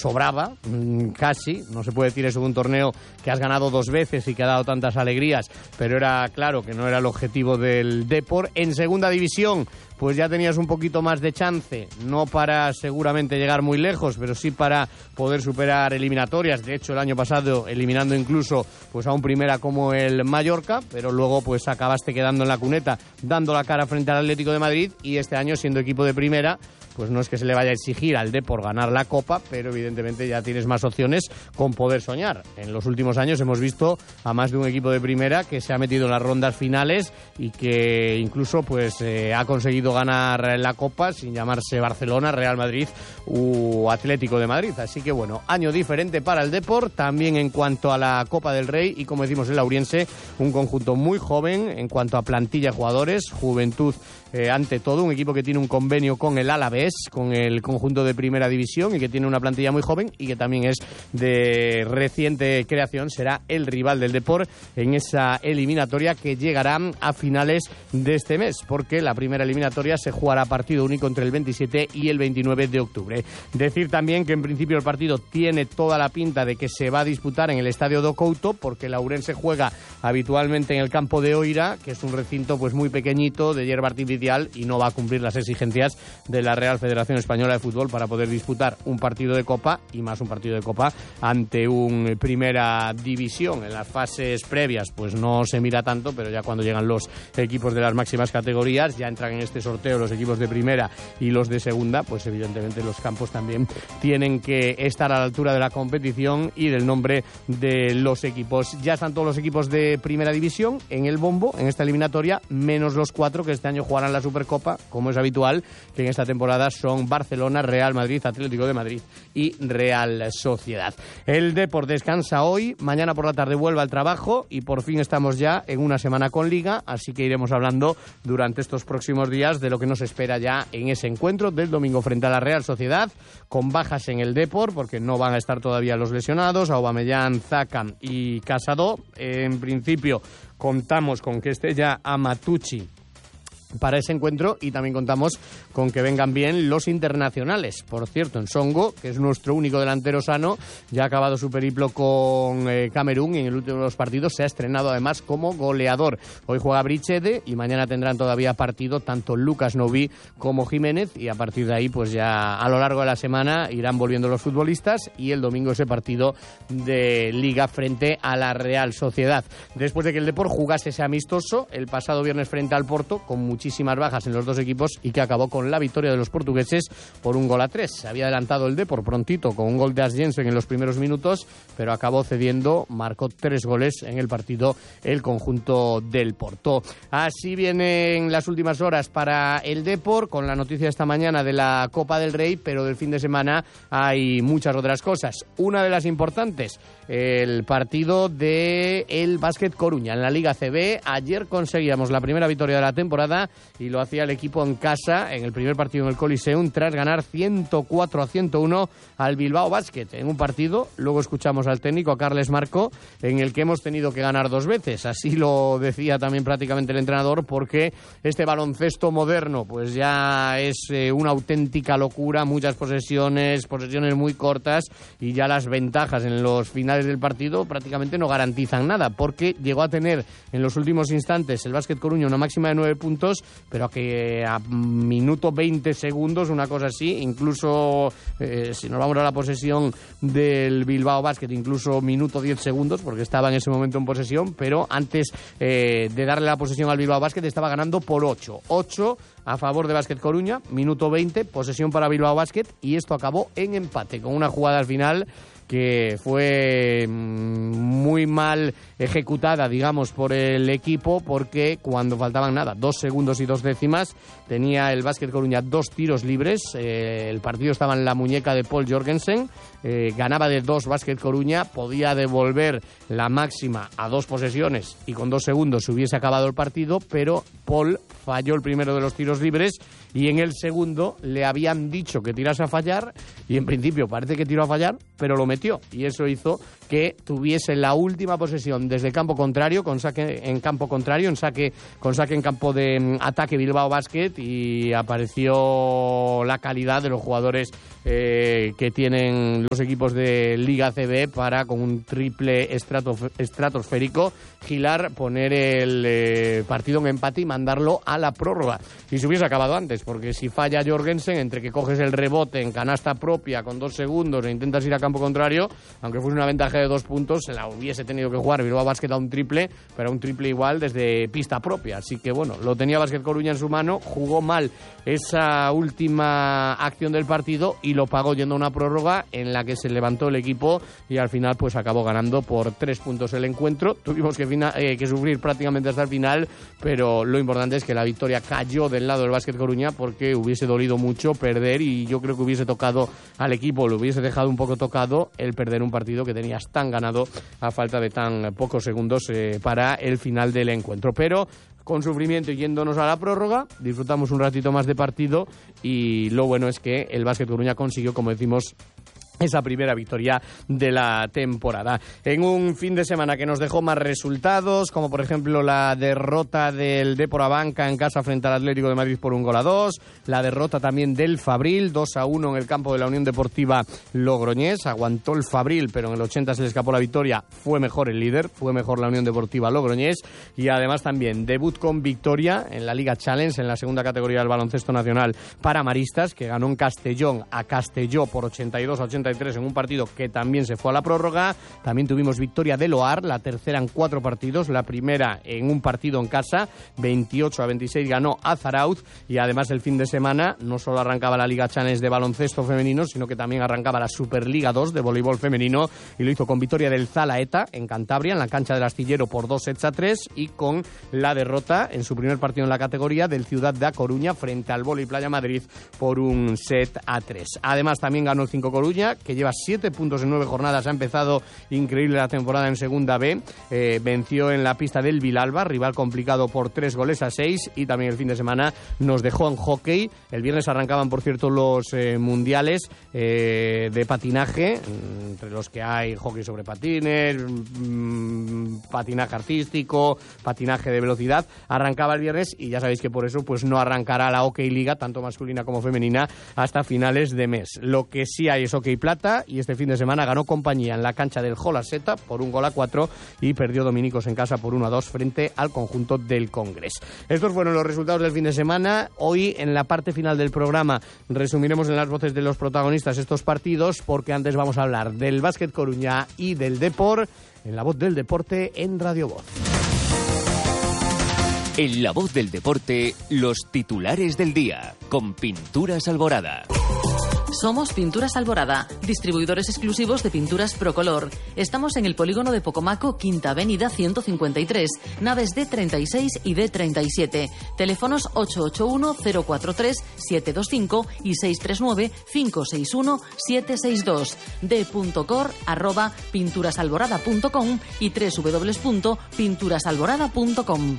sobraba, casi, no se puede decir eso de un torneo que has ganado 2 veces y que ha dado tantas alegrías, pero era claro que no era el objetivo del Depor. En segunda división, pues ya tenías un poquito más de chance, no para seguramente llegar muy lejos, pero sí para poder superar eliminatorias. De hecho, el año pasado eliminando incluso pues a un primera como el Mallorca, pero luego pues acabaste quedando en la cuneta, dando la cara frente al Atlético de Madrid, y este año siendo equipo de primera, pues no es que se le vaya a exigir al Depor ganar la Copa, pero evidentemente ya tienes más opciones con poder soñar. En los últimos años hemos visto a más de un equipo de primera que se ha metido en las rondas finales y que incluso pues ha conseguido ganar la Copa sin llamarse Barcelona, Real Madrid u Atlético de Madrid. Así que bueno, año diferente para el Depor, también en cuanto a la Copa del Rey, y como decimos el Lauriense, un conjunto muy joven en cuanto a plantilla de jugadores, juventud ante todo, un equipo que tiene un convenio con el Alavés, con el conjunto de primera división, y que tiene una plantilla muy joven y que también es de reciente creación. Será el rival del Depor en esa eliminatoria que llegará a finales de este mes, porque la primera eliminatoria se jugará partido único entre el 27 y el 29 de octubre. Decir también que en principio el partido tiene toda la pinta de que se va a disputar en el Estadio do Couto, porque el Ourense juega habitualmente en el campo de Oira, que es un recinto pues muy pequeñito, de hierba artificial, y no va a cumplir las exigencias de la Real Federación Española de Fútbol para poder disputar un partido de Copa, y más un partido de Copa ante un Primera División. En las fases previas pues no se mira tanto, pero ya cuando llegan los equipos de las máximas categorías, ya entran en este sorteo los equipos de primera y los de segunda, pues evidentemente los campos también tienen que estar a la altura de la competición y del nombre de los equipos. Ya están todos los equipos de Primera División en el bombo en esta eliminatoria, menos los 4 que este año jugarán la Supercopa, como es habitual, que en esta temporada son Barcelona, Real Madrid, Atlético de Madrid y Real Sociedad. El Depor descansa hoy, mañana por la tarde vuelve al trabajo y por fin estamos ya en una semana con Liga, así que iremos hablando durante estos próximos días de lo que nos espera ya en ese encuentro del domingo frente a la Real Sociedad, con bajas en el Depor, porque no van a estar todavía los lesionados, Aubameyang, Zaka y Casado. En principio contamos con que esté ya Amatucci para ese encuentro, y también contamos con que vengan bien los internacionales. Por cierto, Nsongo, que es nuestro único delantero sano, ya ha acabado su periplo con Camerún y en el último de los partidos se ha estrenado además como goleador. Hoy juega Brichede y mañana tendrán todavía partido tanto Lucas Noví como Jiménez, y a partir de ahí pues ya a lo largo de la semana irán volviendo los futbolistas, y el domingo ese partido de Liga frente a la Real Sociedad. Después de que el Depor jugase ese amistoso el pasado viernes frente al Porto, con muchísimas bajas en los dos equipos, y que acabó con la victoria de los portugueses por 1-3. Se había adelantado el Depor prontito con un gol de As Jensen en los primeros minutos, pero acabó cediendo, marcó 3 goles en el partido el conjunto del Porto. Así vienen las últimas horas para el Depor, con la noticia esta mañana de la Copa del Rey, pero del fin de semana hay muchas otras cosas. Una de las importantes, el partido de el Básquet Coruña en la Liga CB. Ayer conseguíamos la primera victoria de la temporada y lo hacía el equipo en casa en el primer partido en el Coliseum, tras ganar 104-101 al Bilbao Basket en un partido. Luego escuchamos al técnico, a Carles Marco, en el que hemos tenido que ganar 2 veces. Así lo decía también prácticamente el entrenador, porque este baloncesto moderno pues ya es una auténtica locura, muchas posesiones muy cortas, y ya las ventajas en los finales del partido prácticamente no garantizan nada, porque llegó a tener en los últimos instantes el Básquet Coruña una máxima de 9 puntos, pero que a minuto 20 segundos, una cosa así, incluso si nos vamos a la posesión del Bilbao Basket, incluso minuto 10 segundos, porque estaba en ese momento en posesión, pero antes de darle la posesión al Bilbao Basket estaba ganando por 8 a favor de Básquet Coruña, minuto 20, posesión para Bilbao Basket, y esto acabó en empate, con una jugada al final que fue muy mal ejecutada, digamos, por el equipo, porque cuando faltaban 2 segundos y 2 décimas, tenía el Básquet Coruña 2 tiros libres, el partido estaba en la muñeca de Paul Jorgensen, ganaba de 2 Básquet Coruña, podía devolver la máxima a 2 posesiones y con 2 segundos se hubiese acabado el partido, pero Paul falló el primero de los tiros libres y en el segundo le habían dicho que tirase a fallar y en principio parece que tiró a fallar, pero lo metió y eso hizo que tuviese la última posesión desde el campo contrario, con saque en campo contrario, con saque en campo de ataque Bilbao Basket, y apareció la calidad de los jugadores que tienen los equipos de Liga CB para, con un triple estratosférico, girar, poner el partido en empate y mandarlo a la prórroga. Y se hubiese acabado antes, porque si falla Jorgensen, entre que coges el rebote en canasta propia con 2 segundos e intentas ir a campo contrario, aunque fuese una ventaja de 2 puntos, se la hubiese tenido que jugar Bilbao Basket a un triple, pero un triple igual desde pista propia. Así que bueno, lo tenía Basket Coruña en su mano, jugó mal esa última acción del partido y lo pagó yendo a una prórroga en la que se levantó el equipo y al final pues acabó ganando por 3 puntos el encuentro. Tuvimos que sufrir prácticamente hasta el final, pero lo importante es que la victoria cayó del lado del Basket Coruña, porque hubiese dolido mucho perder, y yo creo que hubiese tocado al equipo, lo hubiese dejado un poco tocado el perder un partido que tenías tan ganado a falta de tan pocos segundos para el final del encuentro. Pero con sufrimiento y yéndonos a la prórroga, disfrutamos un ratito más de partido, y lo bueno es que el Basket Coruña consiguió, como decimos, esa primera victoria de la temporada. En un fin de semana que nos dejó más resultados, como por ejemplo la derrota del Depor Abanca en casa frente al Atlético de Madrid por 1-2, la derrota también del Fabril 2-1 en el campo de la Unión Deportiva Logroñés. Aguantó el Fabril, pero en el 80 se le escapó la victoria. Fue mejor el líder, fue mejor la Unión Deportiva Logroñés, y además también debut con victoria en la Liga Challenge, en la segunda categoría del baloncesto nacional para maristas, que ganó en Castellón a Castelló por 82-83 en un partido que también se fue a la prórroga. También tuvimos victoria del OAR, la tercera en 4 partidos, la primera en un partido en casa, 28-26 ganó a Zarauz. Y además el fin de semana no solo arrancaba la Liga Challenge de baloncesto femenino, sino que también arrancaba la Superliga 2 de voleibol femenino, y lo hizo con victoria del Zalaeta en Cantabria, en la cancha del Astillero por 2-3, y con la derrota en su primer partido en la categoría del Ciudad de A Coruña frente al Vóley Playa Madrid por 1-3. Además también ganó el 5 Coruña, que lleva 7 puntos en 9 jornadas, ha empezado increíble la temporada en Segunda B, venció en la pista del Vilalba, rival complicado, por 3-6, y también el fin de semana nos dejó en hockey. El viernes arrancaban, por cierto, los mundiales de patinaje, entre los que hay hockey sobre patines, patinaje artístico, patinaje de velocidad. Arrancaba el viernes, y ya sabéis que por eso pues no arrancará la Hockey Liga, tanto masculina como femenina, hasta finales de mes. Lo que sí hay es hockey plata, y este fin de semana ganó Compañía en la cancha del Jolaseta por 1-4, y perdió Dominicos en casa por 1-2 frente al conjunto del Congrés. Estos fueron los resultados del fin de semana. Hoy, en la parte final del programa, resumiremos en las voces de los protagonistas estos partidos, porque antes vamos a hablar del Basket Coruña y del Depor en La Voz del Deporte en Radio Voz. En La Voz del Deporte, los titulares del día, con Pinturas Alborada. Somos Pinturas Alborada, distribuidores exclusivos de pinturas Procolor. Estamos en el polígono de Pocomaco, Quinta Avenida 153, naves D36 y D37. Teléfonos 881-043-725 y 639-561-762. d.cor@pinturasalborada.com y www.pinturasalborada.com.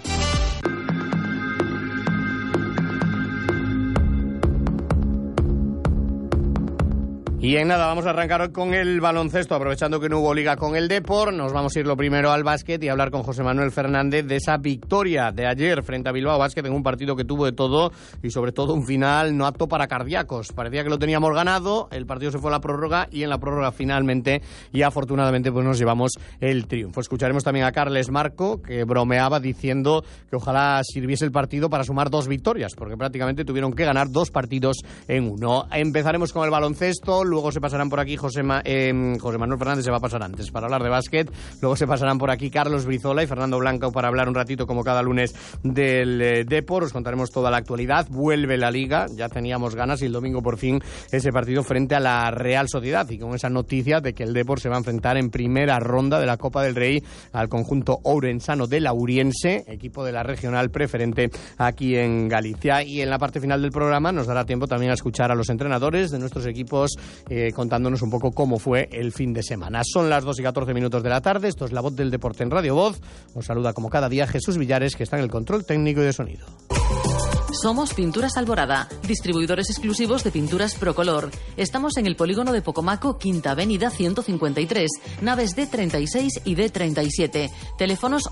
Y en nada, vamos a arrancar con el baloncesto, aprovechando que no hubo liga con el Depor. Nos vamos a ir lo primero al básquet y hablar con José Manuel Fernández de esa victoria de ayer frente a Bilbao Basket en un partido que tuvo de todo, y sobre todo un final no apto para cardíacos. Parecía que lo teníamos ganado, el partido se fue a la prórroga, y en la prórroga finalmente y afortunadamente pues nos llevamos el triunfo. Escucharemos también a Carles Marco, que bromeaba diciendo que ojalá sirviese el partido para sumar 2 victorias, porque prácticamente tuvieron que ganar 2 partidos en uno. Empezaremos con el baloncesto. Luego se pasarán por aquí José Manuel Fernández, se va a pasar antes para hablar de básquet. Luego se pasarán por aquí Carlos Brizola y Fernando Blanco para hablar un ratito, como cada lunes, del Depor. Os contaremos toda la actualidad. Vuelve la Liga, ya teníamos ganas, y el domingo por fin ese partido frente a la Real Sociedad, y con esa noticia de que el Depor se va a enfrentar en primera ronda de la Copa del Rey al conjunto ourensano de Lauriense, equipo de la regional preferente aquí en Galicia. Y en la parte final del programa nos dará tiempo también a escuchar a los entrenadores de nuestros equipos contándonos un poco cómo fue el fin de semana. Son las 2:14 de la tarde. Esto es La Voz del Deporte en Radio Voz. Os saluda como cada día Jesús Villares, que está en el control técnico y de sonido. Somos Pinturas Alborada, distribuidores exclusivos de pinturas Procolor. Estamos en el polígono de Pocomaco, Quinta Avenida 153, naves D36 y D37. Teléfonos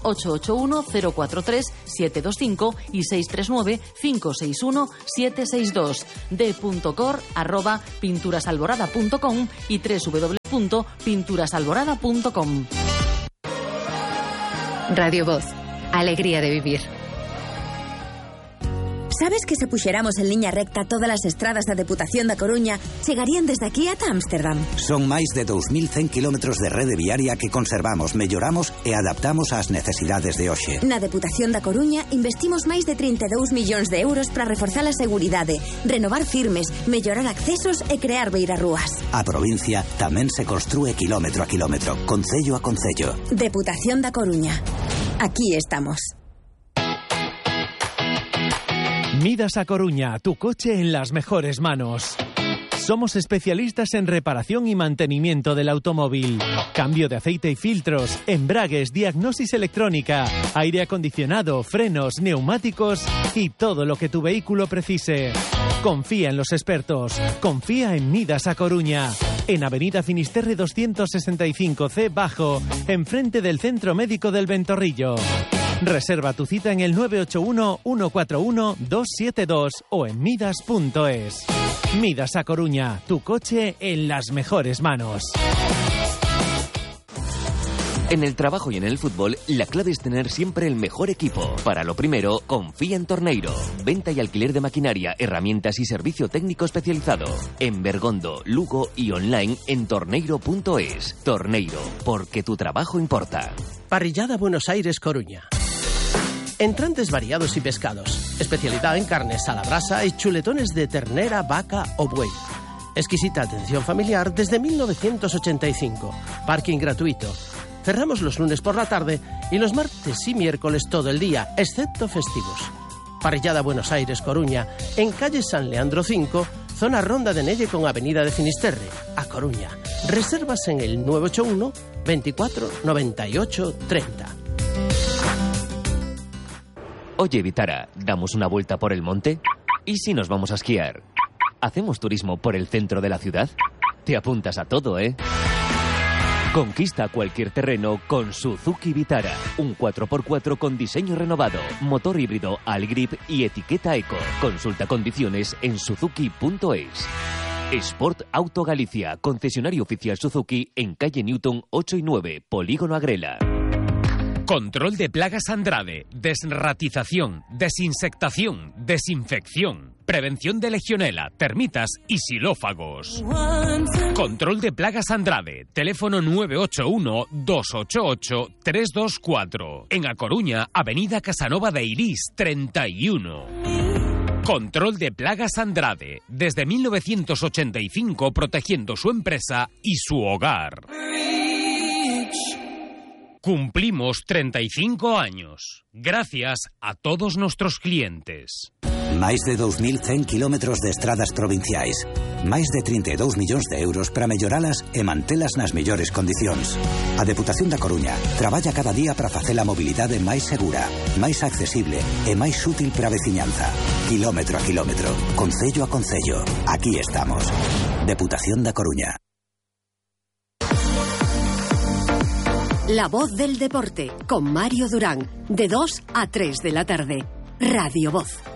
881-043-725 y 639-561-762. d.cor@pinturasalborada.com y www.pinturasalborada.com. Radio Voz, alegría de vivir. Sabes que se puxéramos en liña recta todas as estradas da Deputación da Coruña chegarían desde aquí ata Ámsterdam? Son máis de 2.100 kilómetros de rede viaria que conservamos, melloramos e adaptamos ás necesidades de hoxe. Na Deputación da Coruña investimos máis de 32 millóns de euros para reforzar a seguridade, renovar firmes, mellorar accesos e crear beirarrúas. A provincia tamén se construe kilómetro a kilómetro, concello a concello. Deputación da Coruña. Aquí estamos. Midas a Coruña, tu coche en las mejores manos. Somos especialistas en reparación y mantenimiento del automóvil. Cambio de aceite y filtros, embragues, diagnosis electrónica, aire acondicionado, frenos, neumáticos y todo lo que tu vehículo precise. Confía en los expertos. Confía en Midas a Coruña. En Avenida Finisterre 265C Bajo, enfrente del Centro Médico del Ventorrillo. Reserva tu cita en el 981-141-272 o en midas.es. Midas a Coruña, tu coche en las mejores manos. En el trabajo y en el fútbol, la clave es tener siempre el mejor equipo. Para lo primero, confía en Torneiro. Venta y alquiler de maquinaria, herramientas y servicio técnico especializado. En Bergondo, Lugo y online en torneiro.es. Torneiro, porque tu trabajo importa. Parrillada Buenos Aires, Coruña. Entrantes variados y pescados. Especialidad en carnes a la brasa y chuletones de ternera, vaca o buey. Exquisita atención familiar desde 1985. Parking gratuito. Cerramos los lunes por la tarde y los martes y miércoles todo el día, excepto festivos. Parrillada Buenos Aires, Coruña, en calle San Leandro 5, zona Ronda de Nelle con avenida de Finisterre, a Coruña. Reservas en el 981 24 98 30. Oye, Vitara, ¿damos una vuelta por el monte? ¿Y si nos vamos a esquiar? ¿Hacemos turismo por el centro de la ciudad? Te apuntas a todo, ¿eh? Conquista cualquier terreno con Suzuki Vitara. Un 4x4 con diseño renovado, motor híbrido Algrip y etiqueta Eco. Consulta condiciones en suzuki.es. Sport Auto Galicia, concesionario oficial Suzuki en calle Newton 8 y 9, Polígono Agrela. Control de plagas Andrade, desratización, desinsectación, desinfección, prevención de legionela, termitas y xilófagos. Control de plagas Andrade, teléfono 981-288-324. En A Coruña, avenida Casanova de Irís, 31. Control de plagas Andrade, desde 1985 protegiendo su empresa y su hogar. Cumplimos 35 años. Gracias a todos nuestros clientes. Máis de 2.100 kilómetros de estradas provinciais. Máis de 32 millóns de euros para melloralas e mantelas nas mellores condicións. A Deputación da Coruña traballa cada día para facer a mobilidade máis segura, máis accesible e máis útil para a veciñanza. Kilómetro a kilómetro, concello a concello. Aquí estamos. Deputación da Coruña. La voz del deporte, con Mario Durán, de 2 a 3 de la tarde. Radio Voz.